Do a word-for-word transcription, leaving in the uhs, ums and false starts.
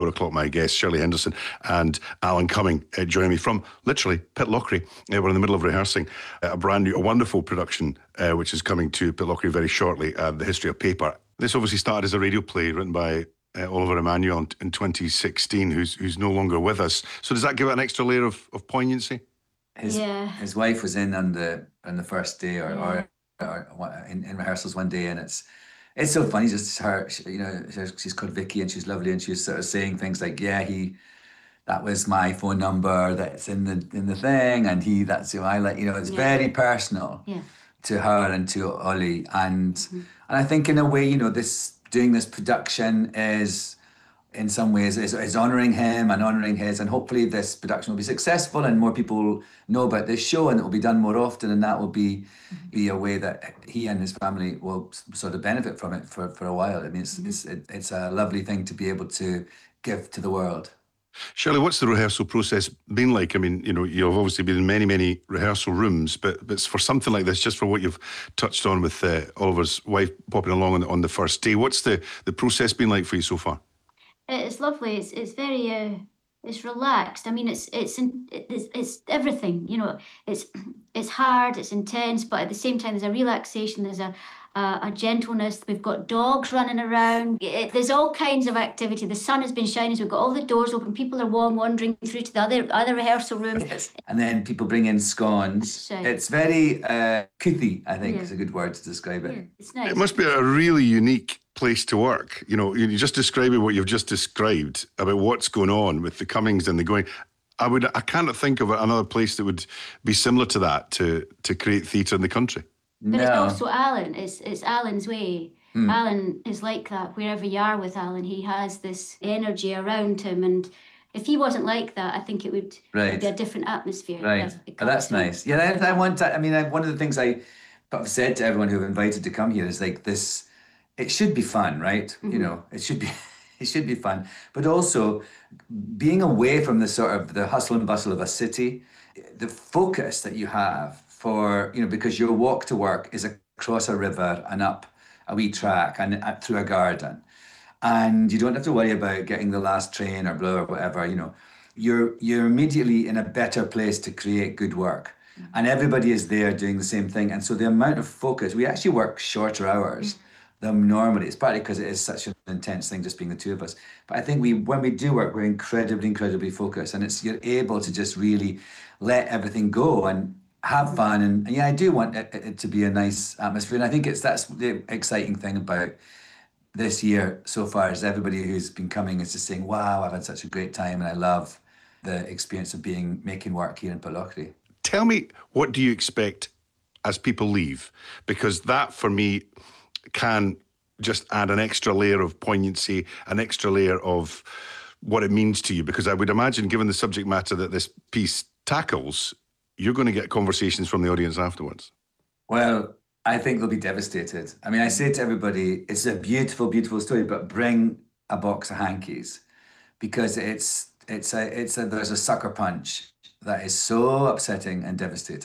o'clock. My guests, Shirley Henderson and Alan Cumming, uh, joining me from literally Pitlochry. Uh, we're in the middle of rehearsing uh, a brand new, a wonderful production uh, which is coming to Pitlochry very shortly, uh, The History of Paper. This obviously started as a radio play written by uh, Oliver Emanuel in twenty sixteen, who's who's no longer with us. So does that give it an extra layer of, of poignancy? His, yeah. his wife was in on the on the first day, or, Yeah. or, or in, in rehearsals one day, and it's it's so funny. Just her, she, you know, she's called Vicky, and she's lovely, and she's sort of saying things like, "Yeah, he, that was my phone number that's in the in the thing, and he, that's who I like." You know, it's Yeah. very personal Yeah. to her and to Ollie, and Mm-hmm. and I think in a way, you know, this doing this production is, in some ways, is, is honouring him and honouring his, and hopefully this production will be successful and more people will know about this show and it will be done more often, and that will be, be a way that he and his family will sort of benefit from it for, for a while. I mean, it's, mm-hmm. it's, it, it's a lovely thing to be able to give to the world. Shirley, what's the rehearsal process been like? I mean, you know, you've obviously been in many, many rehearsal rooms, but but for something like this, just for what you've touched on with uh, Oliver's wife popping along on the, on the first day, what's the, the process been like for you so far? It's lovely. It's it's very uh, it's relaxed. I mean, it's it's it's it's everything. You know, it's it's hard. It's intense, but at the same time, there's a relaxation. There's a a, a gentleness. We've got dogs running around. It, there's all kinds of activity. The sun has been shining. So we've got all the doors open. People are wandering through to the other other rehearsal rooms. Yes. And then people bring in scones. Right. It's very uh, couthy, I think, Yeah. is a good word to describe it. Yeah, it's nice. It must be a really unique place to work. You know, you're just describing what you've just described about what's going on with the comings and the going. I would, I can't think of another place that would be similar to that to to create theatre in the country. But no. it's also Alan. It's it's Alan's way. Mm. Alan is like that. Wherever you are with Alan, he has this energy around him, and if he wasn't like that, I think it would Right. be a different atmosphere. Right. It Oh, that's comes in. nice. Yeah, I, I want to, I mean, I, one of the things I, I've said to everyone who I've invited to come here is like this, it should be fun, right? Mm-hmm. You know, it should be, it should be fun. But also being away from the sort of the hustle and bustle of a city, the focus that you have for, you know, because your walk to work is across a river and up a wee track and uh, through a garden. And you don't have to worry about getting the last train or blah or whatever, you know. You're you're immediately in a better place to create good work. Mm-hmm. And everybody is there doing the same thing. And so the amount of focus, we actually work shorter hours mm-hmm. than normally. It's partly because it is such an intense thing just being the two of us. But I think we when we do work, we're incredibly, incredibly focused. And it's you're able to just really let everything go and have fun. And, and yeah, I do want it, it to be a nice atmosphere. And I think it's that's the exciting thing about this year so far, is everybody who's been coming is just saying, wow, I've had such a great time and I love the experience of being making work here in Pitlochry. Tell me, what do you expect as people leave? Because that, for me, can just add an extra layer of poignancy, an extra layer of what it means to you. Because I would imagine, given the subject matter that this piece tackles, you're going to get conversations from the audience afterwards. Well, I think they'll be devastated. I mean, I say to everybody, it's a beautiful, beautiful story, but bring a box of hankies, because it's it's a it's a there's a sucker punch that is so upsetting and devastating.